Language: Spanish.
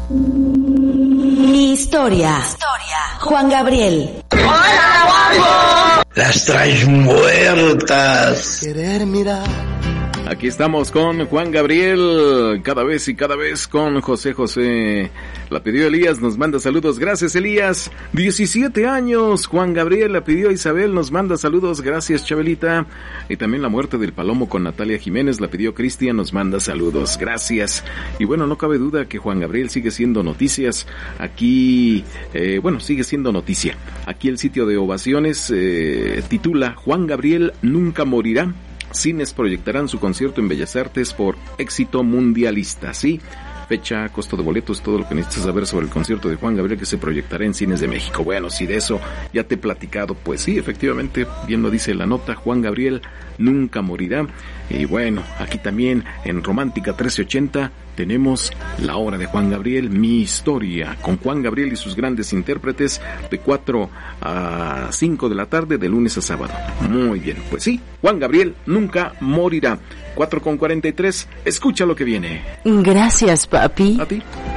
Mi historia. Juan Gabriel. Las traes muertas. Querer mirar. Aquí estamos con Juan Gabriel, cada vez con José José. La pidió Elías, nos manda saludos, gracias Elías. 17 años, Juan Gabriel, la pidió Isabel, nos manda saludos, gracias Chabelita. Y también La muerte del palomo con Natalia Jiménez, la pidió Cristian, nos manda saludos, gracias. Y bueno, no cabe duda que Juan Gabriel sigue siendo noticias. Aquí, sigue siendo noticia. Aquí el sitio de ovaciones titula Juan Gabriel nunca morirá. Cines proyectarán su concierto en Bellas Artes por éxito mundialista, ¿sí? Fecha, costo de boletos, todo lo que necesitas saber sobre el concierto de Juan Gabriel que se proyectará en Cines de México. Bueno, si de eso ya te he platicado, pues sí, efectivamente, bien lo dice la nota, Juan Gabriel nunca morirá. Y bueno, aquí también en Romántica 1380 tenemos La hora de Juan Gabriel, Mi historia, con Juan Gabriel y sus grandes intérpretes de 4 a 5 de la tarde, de lunes a sábado. Muy bien, pues sí, Juan Gabriel nunca morirá. 4:43, escucha lo que viene. Gracias, papi. A ti.